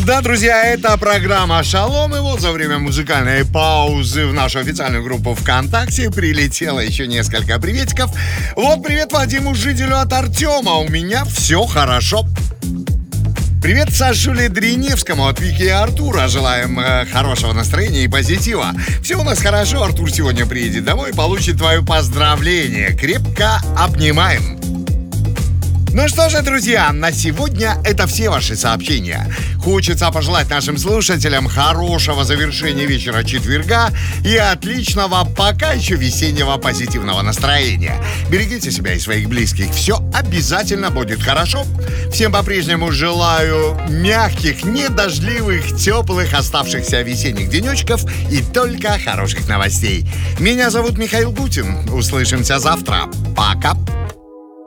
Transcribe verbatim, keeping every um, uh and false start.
Да, друзья, это программа «Шалом». И вот за время музыкальной паузы в нашу официальную группу ВКонтакте прилетело еще несколько приветиков. Вот привет Вадиму Жиделю от Артема. У меня все хорошо. Привет Сашуле Дриневскому от Вики и Артура. Желаем э, хорошего настроения и позитива. Все у нас хорошо. Артур сегодня приедет домой и получит твое поздравление. Крепко обнимаем. Ну что же, друзья, на сегодня это все ваши сообщения. Хочется пожелать нашим слушателям хорошего завершения вечера четверга и отличного пока еще весеннего позитивного настроения. Берегите себя и своих близких. Все обязательно будет хорошо. Всем по-прежнему желаю мягких, недождливых, теплых, оставшихся весенних денечков и только хороших новостей. Меня зовут Михаил Гутин. Услышимся завтра. Пока.